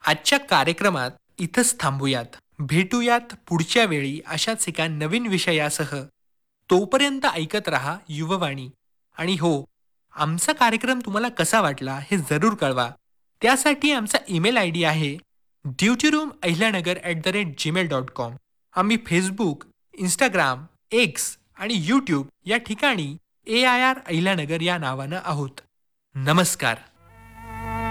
आजच्या कार्यक्रमात इथंच थांबूयात. भेटूयात पुढच्या वेळी अशाच एका नवीन विषयासह. तोपर्यंत ऐकत रहा युववाणी. आणि हो, आमचा कार्यक्रम तुम्हाला कसा वाटला हे जरूर कळवा. त्यासाठी आमचा ईमेल आयडी आहे dutyroomahilanagar@gmail.com. आम्ही फेसबुक, इंस्टाग्राम, एक्स आणि यूट्यूब या ठिकाणी AIR अहिल्यानगर या नावानं आहोत. नमस्कार.